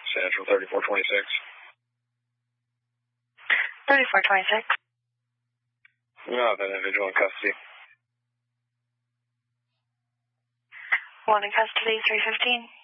Central 3426. 3426. No, the individual in custody. One in custody, 315.